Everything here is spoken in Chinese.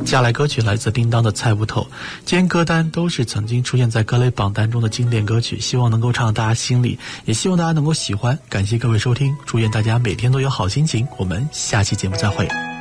接下来歌曲来自叮当的《猜不透》，今天歌单都是曾经出现在歌类榜单中的经典歌曲，希望能够唱到大家心里，也希望大家能够喜欢。感谢各位收听，祝愿大家每天都有好心情，我们下期节目再会。